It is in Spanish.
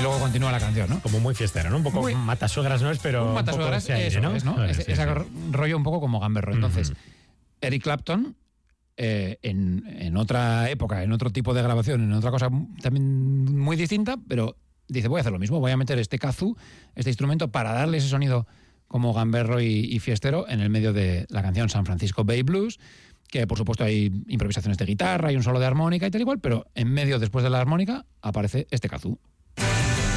luego continúa la canción, ¿no? Como muy fiestero, ¿no? Un poco matasuegras no es, pero un matasuegras, poco ese aire, eso es, ¿no? Vale, Ese rollo un poco como gamberro. Entonces, Eric Clapton, en otra época, en otro tipo de grabación, en otra cosa también muy distinta, pero dice, voy a hacer lo mismo, voy a meter este kazoo, este instrumento, para darle ese sonido como gamberro y fiestero en el medio de la canción San Francisco Bay Blues, que por supuesto hay improvisaciones de guitarra, hay un solo de armónica y tal igual, pero en medio, después de la armónica, aparece este kazoo.